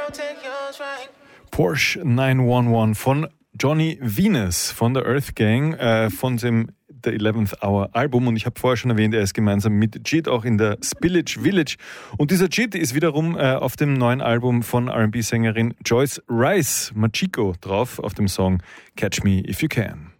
Porsche 911 von Johnny Venus von der Earth Gang, von dem The 11th Hour Album. Und ich habe vorher schon erwähnt, er ist gemeinsam mit JID auch in der Spillage Village. Und dieser JID ist wiederum auf dem neuen Album von R&B-Sängerin Joyce Rice Machiko drauf, auf dem Song Catch Me If You Can.